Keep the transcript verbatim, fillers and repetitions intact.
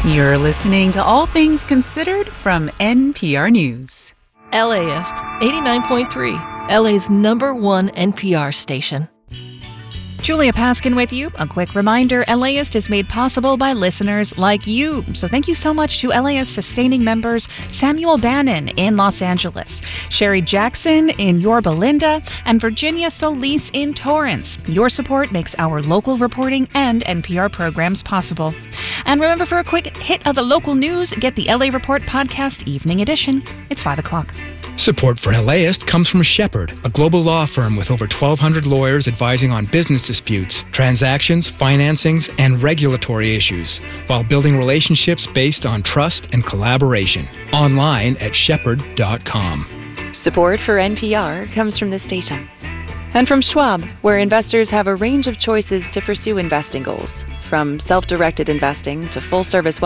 You're listening to All Things Considered from N P R News. LAist, eighty-nine point three, L A's number one N P R station. Julia Paskin with you. A quick reminder, LAist is made possible by listeners like you. So thank you so much to LAist sustaining members Samuel Bannon in Los Angeles, Sherry Jackson in Yorba Linda, and Virginia Solis in Torrance. Your support makes our local reporting and N P R programs possible. And remember, for a quick hit of the local news, get the L A Report Podcast Evening Edition. It's five o'clock. Support for LAist comes from Shepherd, a global law firm with over twelve hundred lawyers advising on business disputes, transactions, financings, and regulatory issues, while building relationships based on trust and collaboration. Online at shepherd dot com. Support for N P R comes from this station. And from Schwab, where investors have a range of choices to pursue investing goals, from self-directed investing to full-service